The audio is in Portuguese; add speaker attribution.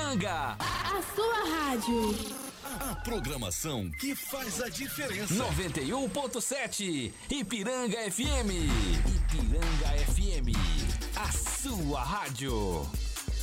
Speaker 1: Ipiranga.
Speaker 2: A sua rádio.
Speaker 3: A programação que faz a diferença.
Speaker 1: 91.7 Ipiranga FM. Ipiranga FM. A sua rádio.